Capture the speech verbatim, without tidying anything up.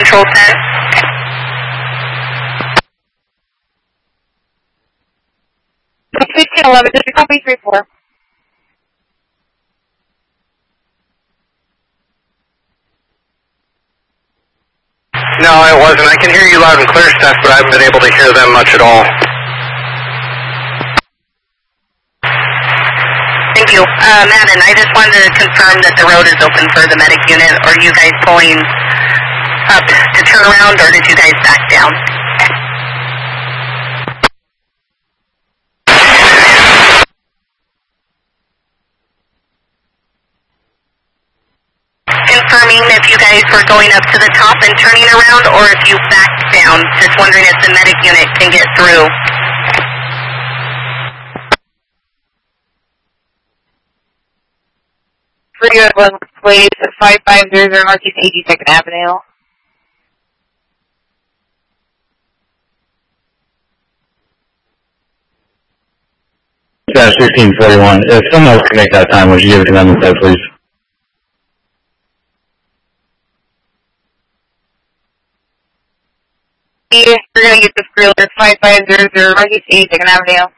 Control ten. fifteen eleven, did you copy three four? No, it wasn't. I can hear you loud and clear, Steph, but I haven't been able to hear them much at all. Thank you. Uh, Madden, I just wanted to confirm that the road is open for the medic unit. Are you guys pulling up to turn around, or did you guys back down? Confirming if you guys were going up to the top and turning around, or if you backed down. Just wondering if the medic unit can get through. three oh one place at five five zero zero Northeast eighty-second Avenue. Dash fifteen forty-one. If someone else can make that time, would you give it to them instead, please? We're going to get this grill at five five zero zero Northeast eighty-second Avenue.